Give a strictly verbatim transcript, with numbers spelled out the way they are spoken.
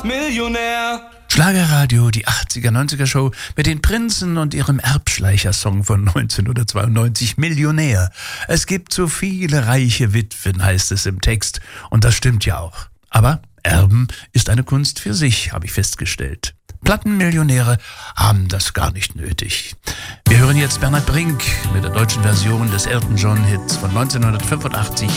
Millionär. Schlagerradio, die achtziger, neunziger Show mit den Prinzen und ihrem Erbschleicher-Song von neunzehnhundertzweiundneunzig, Millionär. Es gibt so viele reiche Witwen, heißt es im Text. Und das stimmt ja auch. Aber Erben ist eine Kunst für sich, habe ich festgestellt. Plattenmillionäre haben das gar nicht nötig. Wir hören jetzt Bernhard Brink mit der deutschen Version des Elton John-Hits von neunzehnhundertfünfundachtzig,